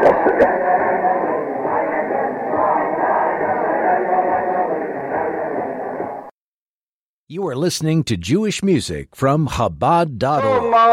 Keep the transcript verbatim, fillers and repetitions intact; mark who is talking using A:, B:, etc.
A: You are listening to Jewish music from Chabad dot org.